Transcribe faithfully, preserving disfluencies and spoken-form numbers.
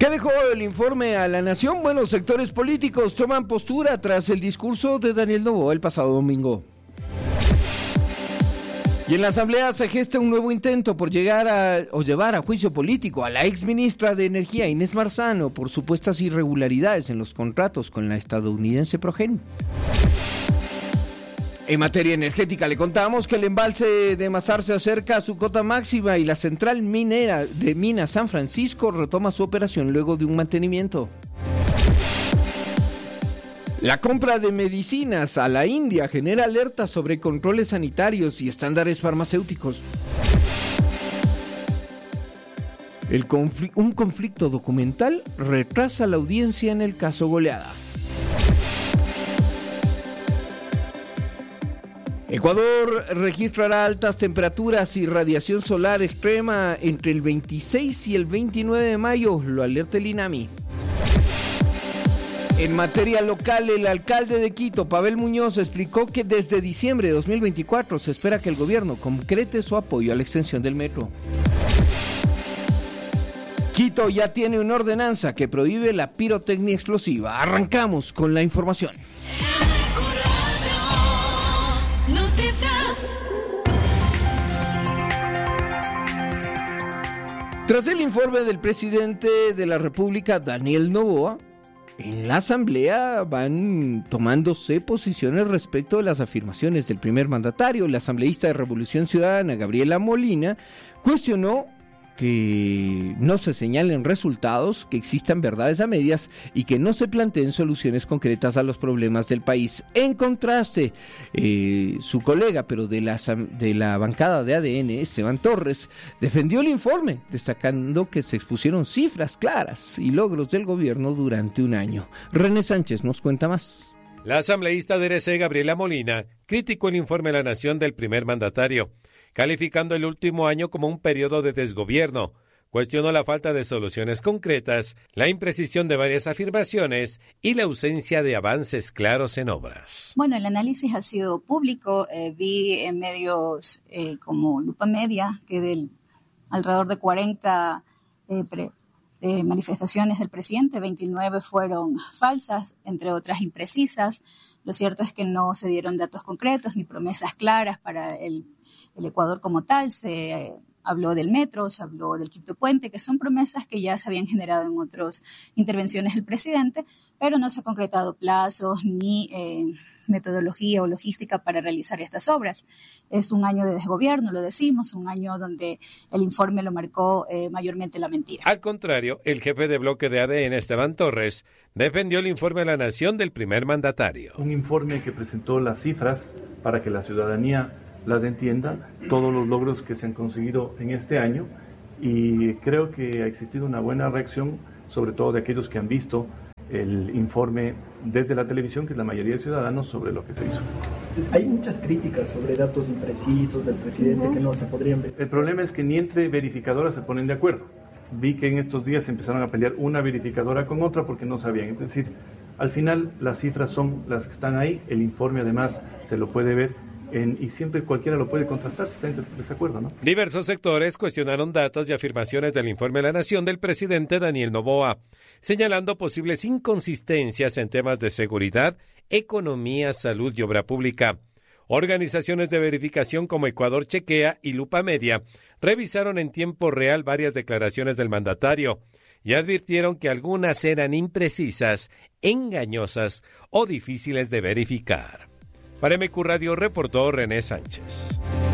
¿Qué dejó el informe a la Nación? Bueno, sectores políticos toman postura tras el discurso de Daniel Noboa el pasado domingo. Y en la Asamblea se gesta un nuevo intento por llegar a, o llevar a juicio político a la exministra de Energía, Inés Marzano, por supuestas irregularidades en los contratos con la estadounidense Progen. En materia energética le contamos que el embalse de Mazar se acerca a su cota máxima y la central minera de Minas San Francisco retoma su operación luego de un mantenimiento. La compra de medicinas a la India genera alertas sobre controles sanitarios y estándares farmacéuticos. El confl- un conflicto documental retrasa la audiencia en el caso Goleada. Ecuador registrará altas temperaturas y radiación solar extrema entre el veintiséis y el veintinueve de mayo, lo alerta el INAMI. En materia local, el alcalde de Quito, Pavel Muñoz, explicó que desde diciembre de dos mil veinticuatro se espera que el gobierno concrete su apoyo a la extensión del metro. Quito ya tiene una ordenanza que prohíbe la pirotecnia explosiva. Arrancamos con la información. Tras el informe del presidente de la República, Daniel Noboa, en la Asamblea van tomándose posiciones respecto de las afirmaciones del primer mandatario. La asambleísta de Revolución Ciudadana, Gabriela Molina, cuestionó que no se señalen resultados, que existan verdades a medias y que no se planteen soluciones concretas a los problemas del país. En contraste, eh, su colega, pero de la, de la bancada de A D N, Esteban Torres, defendió el informe, destacando que se expusieron cifras claras y logros del gobierno durante un año. René Sánchez nos cuenta más. La asambleísta de R C, Gabriela Molina, criticó el informe de la Nación del primer mandatario, calificando el último año como un periodo de desgobierno. Cuestionó la falta de soluciones concretas, la imprecisión de varias afirmaciones y la ausencia de avances claros en obras. Bueno, el análisis ha sido público. Eh, vi en medios eh, como Lupa Media que del alrededor de cuarenta eh, pre, eh, manifestaciones del presidente, veintinueve fueron falsas, entre otras imprecisas. Lo cierto es que no se dieron datos concretos ni promesas claras para el el Ecuador como tal. Se eh, habló del metro, se habló del quinto puente, que son promesas que ya se habían generado en otras intervenciones del presidente, pero no se ha concretado plazos ni eh, metodología o logística para realizar estas obras. Es un año de desgobierno, lo decimos, un año donde el informe lo marcó eh, mayormente la mentira. Al contrario, el jefe de bloque de A D N, Esteban Torres, defendió el informe a la Nación del primer mandatario. Un informe que presentó las cifras para que la ciudadanía las entienda, todos los logros que se han conseguido en este año, y creo que ha existido una buena reacción, sobre todo de aquellos que han visto el informe desde la televisión, que es la mayoría de ciudadanos, sobre lo que se hizo. Hay muchas críticas sobre datos imprecisos del presidente que no se podrían ver. El problema es que ni entre verificadoras se ponen de acuerdo. Vi que en estos días empezaron a pelear una verificadora con otra porque no sabían. Es decir, al final las cifras son las que están ahí, el informe además se lo puede ver. En, y siempre cualquiera lo puede contrastar si está en desacuerdo, ¿no? Diversos sectores cuestionaron datos y afirmaciones del informe de la Nación del presidente Daniel Noboa, señalando posibles inconsistencias en temas de seguridad, economía, salud y obra pública. Organizaciones de verificación como Ecuador Chequea y Lupa Media revisaron en tiempo real varias declaraciones del mandatario y advirtieron que algunas eran imprecisas, engañosas o difíciles de verificar. Para M Q Radio reportó René Sánchez.